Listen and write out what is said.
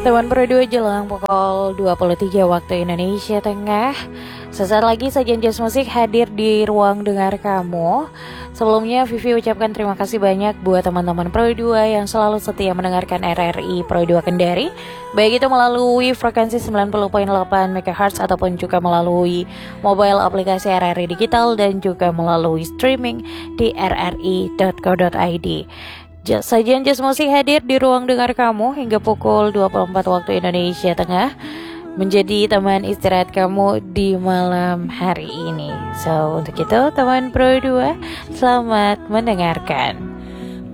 Teman Pro 2 jelang pukul 23 waktu Indonesia Tengah. Sesaat lagi Sajian Jazz Musik hadir di ruang dengar kamu. Sebelumnya Vivi ucapkan terima kasih banyak buat teman-teman Pro 2 yang selalu setia mendengarkan RRI Pro 2 Kendari, baik itu melalui frekuensi 90.8 MHz ataupun juga melalui mobile aplikasi RRI Digital dan juga melalui streaming di rri.co.id. Sajian Jazz Musik hadir di ruang dengar kamu hingga pukul 24 waktu Indonesia Tengah, menjadi teman istirahat kamu di malam hari ini. So, untuk itu teman Pro 2, selamat mendengarkan.